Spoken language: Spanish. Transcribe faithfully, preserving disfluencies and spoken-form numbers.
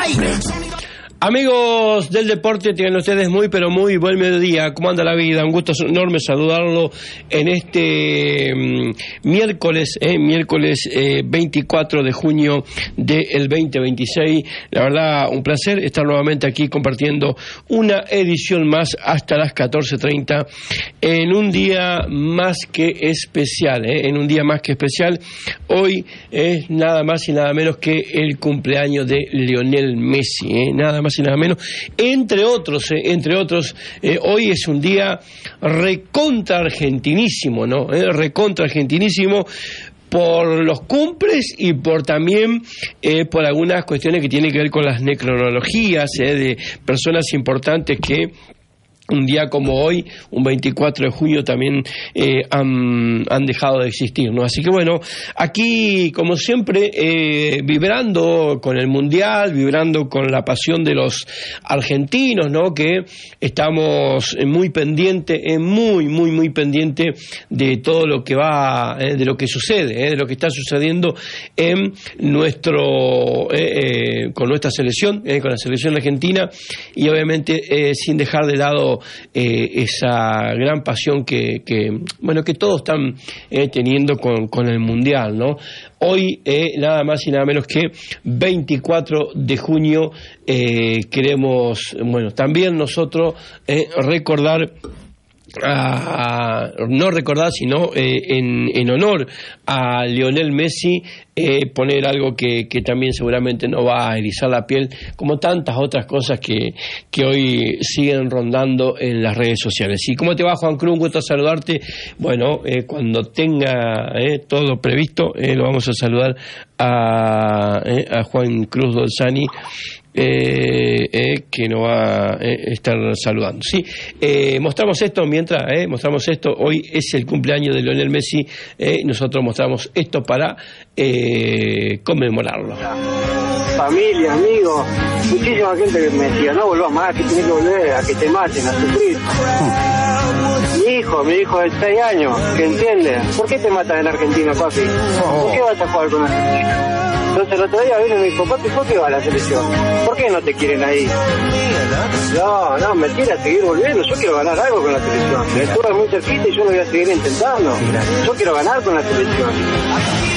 Amigos del deporte, tengan ustedes muy pero muy buen mediodía. ¿Cómo anda la vida? Un gusto enorme saludarlo en este um, miércoles, eh, miércoles eh, veinticuatro de junio del veinte veintiséis. La verdad, un placer estar nuevamente aquí compartiendo una edición más hasta las catorce treinta en un día más que especial, eh, en un día más que especial. Hoy es nada más y nada menos que el cumpleaños de Lionel Messi, eh, nada más y nada menos, entre otros, eh, entre otros, eh, hoy es un día recontra argentinísimo, ¿no? Eh, recontra argentinísimo por los cumples y por también eh, por algunas cuestiones que tienen que ver con las necrologías eh, de personas importantes que un día como hoy, un veinticuatro de junio, también eh, han, han dejado de existir, ¿no? Así que bueno, aquí, como siempre, eh, vibrando con el Mundial, vibrando con la pasión de los argentinos, ¿no? Que estamos muy pendientes, eh, muy, muy, muy pendientes de todo lo que va, eh, de lo que sucede, eh, de lo que está sucediendo en nuestro, eh, eh, con nuestra selección, eh, con la selección argentina, y obviamente eh, sin dejar de lado Eh, esa gran pasión que, que bueno que todos están eh, teniendo con, con el Mundial, ¿no? Hoy eh, nada más y nada menos que veinticuatro de junio eh, queremos, bueno, también nosotros eh, recordar A, no recordar, sino eh, en, en honor a Lionel Messi, eh, poner algo que, que también seguramente no va a erizar la piel, como tantas otras cosas que, que hoy siguen rondando en las redes sociales. ¿Y cómo te va, Juan Cruz? Un gusto saludarte. Bueno, eh, cuando tenga eh, todo previsto, eh, lo vamos a saludar a, eh, a Juan Cruz Dolzani, Eh, eh, que nos va a eh, estar saludando. Sí, eh, mostramos esto mientras, eh, mostramos esto, hoy es el cumpleaños de Lionel Messi, eh, nosotros mostramos esto para eh, conmemorarlo. Familia, amigos, muchísima gente que me decía, no volvás más, que tenés que volver a que te maten, a sufrir. Mi hijo, mi hijo de seis años, que entiende, ¿por qué te matan en Argentina, papi? ¿Por qué vas a jugar con Argentina? Entonces el otro día vino y me dijo, papi, ¿por qué vas a la selección? ¿Por qué no te quieren ahí? No, no, me quiere seguir volviendo, yo quiero ganar algo con la selección. Estuve muy cerquita y yo lo voy a seguir intentando. Yo quiero ganar con la selección.